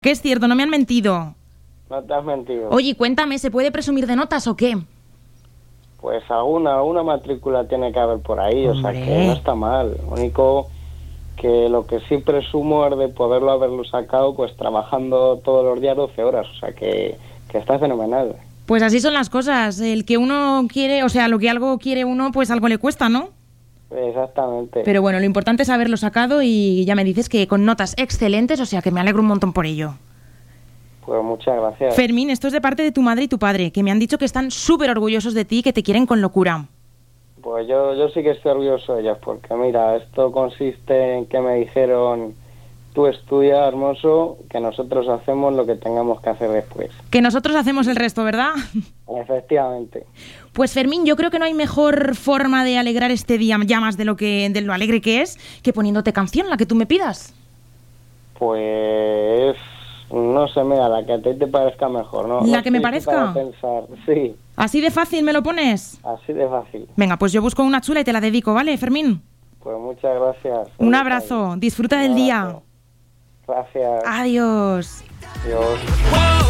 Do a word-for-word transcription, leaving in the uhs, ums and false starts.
Que es cierto, no me han mentido. No te has mentido. Oye, cuéntame, ¿se puede presumir de notas o qué? Pues alguna, alguna matrícula tiene que haber por ahí, Hombre. o sea que no está mal. Lo único que lo que sí presumo es de poderlo haberlo sacado pues trabajando todos los días doce horas, o sea que, que está fenomenal. Pues así son las cosas. El que uno quiere, o sea, lo que algo quiere uno, pues algo le cuesta, ¿no? Exactamente. Pero bueno, lo importante es haberlo sacado y ya me dices que con notas excelentes, o sea que me alegro un montón por ello. Pues muchas gracias. Fermín, esto es de parte de tu madre y tu padre, que me han dicho que están súper orgullosos de ti y que te quieren con locura. Pues yo, yo sí que estoy orgulloso de ellos, porque mira, esto consiste en que me dijeron, tú estudia, hermoso, que nosotros hacemos lo que tengamos que hacer después. Que nosotros hacemos el resto, ¿verdad? Efectivamente. Pues Fermín, yo creo que no hay mejor forma de alegrar este día, ya más de lo que de lo alegre que es, que poniéndote canción, la que tú me pidas. Pues no sé, mira, la que a ti te parezca mejor, ¿no? ¿La No que me sé, parezca? Para pensar, sí, ¿Así de fácil me lo pones? así de fácil. Venga, pues yo busco una chula y te la dedico, ¿vale, Fermín? Pues muchas gracias. Un abrazo, disfruta del día. Gracias. Adiós. Adiós.